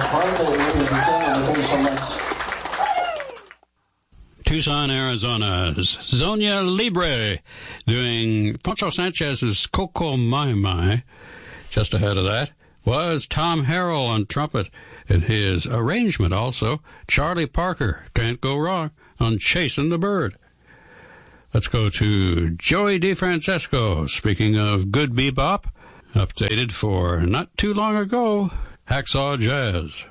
Friday, ladies and gentlemen. Thanks so much. Tucson, Arizona's Zonia Libre doing Poncho Sanchez's Coco Mai Mai. Just ahead of that was Tom Harrell on trumpet, and his arrangement also, Charlie Parker, can't go wrong, on Chasing the Bird. Let's go to Joey DeFrancesco, speaking of good bebop, updated for not too long ago, Hacksaw Jazz.